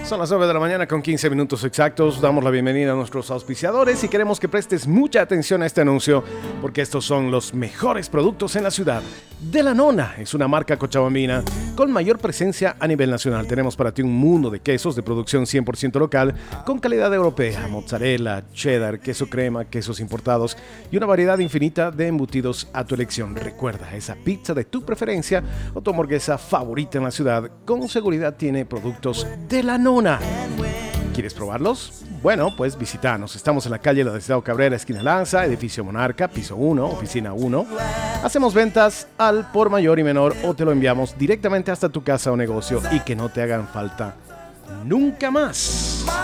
Son las 9 de la mañana con 15 minutos exactos. Damos la bienvenida a nuestros auspiciadores y queremos que prestes mucha atención a este anuncio porque estos son los mejores productos en la ciudad. De la Nona es una marca cochabambina con mayor presencia a nivel nacional. Tenemos para ti un mundo de quesos de producción 100% local con calidad europea, mozzarella, cheddar, queso crema, quesos importados y una variedad infinita de embutidos a tu elección. Recuerda, esa pizza de tu preferencia o tu hamburguesa favorita en la ciudad con seguridad tiene productos de la Nona. ¿Quieres probarlos? Bueno, pues visítanos. Estamos en la calle Ladislao Cabrera, esquina Lanza, edificio Monarca, piso 1, oficina 1. Hacemos ventas al por mayor y menor o te lo enviamos directamente hasta tu casa o negocio y que no te hagan falta nunca más.